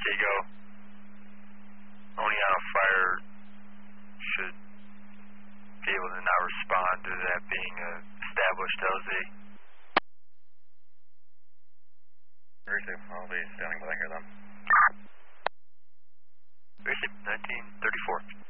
Diego, Oneonta Fire should be able to not respond to that being established LZ. Receive, I'll be standing by here then. Receive 1934.